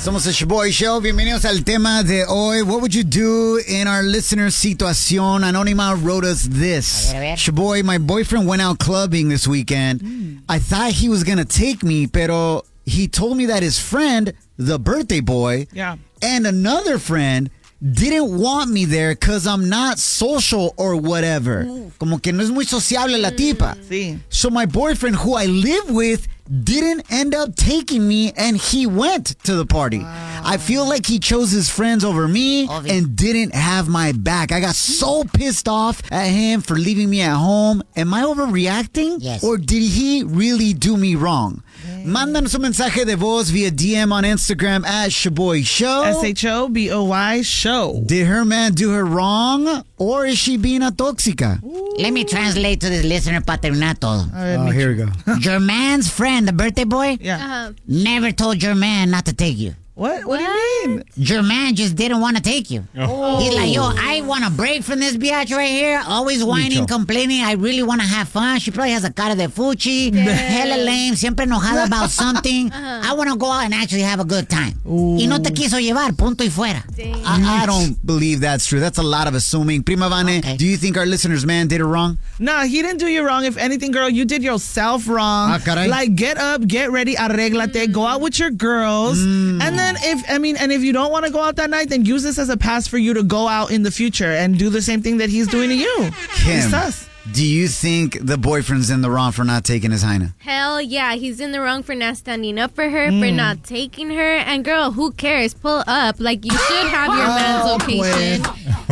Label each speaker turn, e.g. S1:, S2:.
S1: Somos el Shaboy Show. Bienvenidos al tema de hoy. What would you do in our listener situación? Anónima wrote us this.
S2: A ver.
S1: Shaboy, my boyfriend went out clubbing this weekend. I thought he was going to take me, pero he told me that his friend, the birthday boy, and another friend didn't want me there because I'm not social or whatever. Como que no es muy sociable la tipa.
S3: Sí.
S1: So my boyfriend, who I live with, didn't end up taking me, and he went to the party. I feel like he chose his friends over me and didn't have my back. I got so pissed off at him for leaving me at home. Am I overreacting?
S2: Yes.
S1: Or did he really do me wrong? Mándanos un mensaje de voz via DM on Instagram at Shaboy Show.
S3: SHOBOY Show.
S1: Did her man do her wrong, or is she being a tóxica?
S2: Let me translate to this listener paternato.
S1: Oh, here we go.
S2: Your man's friend, the birthday boy, never told your man not to take you.
S3: What? What do you mean?
S2: Your man just didn't want to take you. He's like, yo, I want a break from this biatch right here. Always whining, complaining. I really want to have fun. She probably has a cara de fuchi. Hella lame. Siempre enojada about something. I want to go out and actually have a good time. Y no te quiso llevar. Punto y fuera.
S1: I don't believe that's true. That's a lot of assuming. Prima Vane, do you think our listener's man did it wrong?
S3: Nah, he didn't do you wrong. If anything, girl, you did yourself wrong.
S1: Ah, caray.
S3: Like, get up, get ready, arréglate, go out with your girls. And then if you don't want to go out that night, then use this as a pass for you to go out in the future and do the same thing that he's doing to you.
S1: Kim,
S3: Sus.
S1: do you think the boyfriend's in the wrong for not taking his Heina?
S4: Hell yeah, he's in the wrong for not standing up for her, for not taking her. And girl, who cares? Pull up. Like, you should have your man's location.